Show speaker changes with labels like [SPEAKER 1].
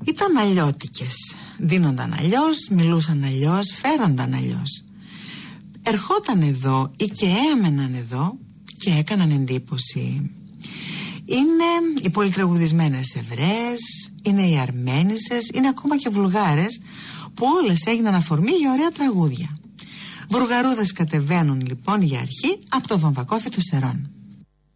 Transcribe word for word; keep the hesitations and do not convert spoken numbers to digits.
[SPEAKER 1] Ήταν αλλιώτικες. Δίνονταν αλλιώς, μιλούσαν αλλιώς, φέρονταν αλλιώς. Ερχόταν εδώ ή και έμεναν εδώ και έκαναν εντύπωση. Είναι οι πολυτραγουδισμένες Εβραίες, είναι οι Αρμένισσες, είναι ακόμα και Βουλγάρες, που όλες έγιναν αφορμή για ωραία τραγούδια. Βουργαρούδες κατεβαίνουν λοιπόν για αρχή από το βαμβακόφι του Σερών.